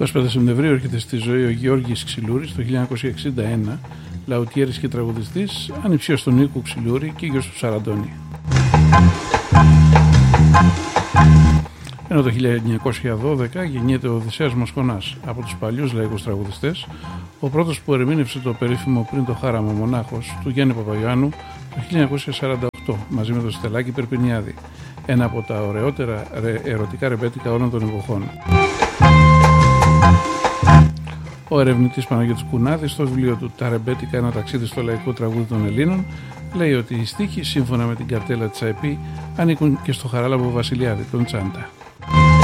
25 Σεπτεμβρίου έρχεται στη ζωή ο Γιώργης Ξυλούρης το 1961, λαουτιέρης και τραγουδιστής, ανιψιός του Νίκου Ξυλούρη και γιος του Σαραντώνη. Ενώ το 1912 γεννιέται ο Οδυσσέας Μοσχονάς, από τους παλιούς λαϊκούς τραγουδιστές, ο πρώτος που ερμήνευσε το περίφημο «Πριν το χάραμα μονάχος» του Γιάννη Παπαϊωάννου το 1948 μαζί με τον Στελάκη Περπινιάδη, ένα από τα ωραιότερα ερωτικά ρεμπέτικα όλων των εποχών. Ο ερευνητής Παναγιώτης Κουνάδης στο βιβλίο του «Τα ρεμπέτικα, ένα ταξίδι στο λαϊκό τραγούδι των Ελλήνων» λέει ότι οι στίχοι, σύμφωνα με την καρτέλα της ΑΕΠ, ανήκουν και στο Χαράλαμπο Βασιλιάδη, τον Τσάντα.